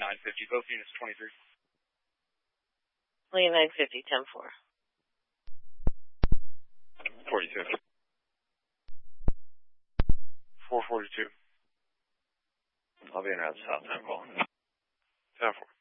950, both units 23. Lee 950, 10-4. 42. 442. I'll be in route south, 10 call. 10-4.